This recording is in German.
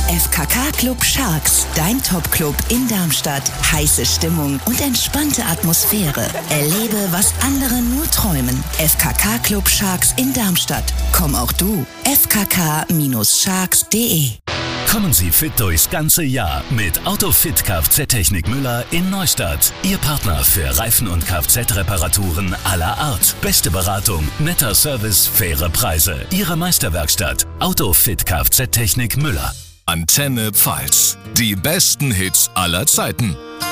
FKK Club Sharks, dein Top-Club in Darmstadt. Heiße Stimmung und entspannte Atmosphäre. Erlebe, was andere nur träumen. FKK Club Sharks in Darmstadt. Komm auch du. fkk-sharks.de. Kommen Sie fit durchs ganze Jahr mit Autofit Kfz-Technik Müller in Neustadt. Ihr Partner für Reifen- und Kfz-Reparaturen aller Art. Beste Beratung, netter Service, faire Preise. Ihre Meisterwerkstatt. Autofit Kfz-Technik Müller. Antenne Pfalz. Die besten Hits aller Zeiten.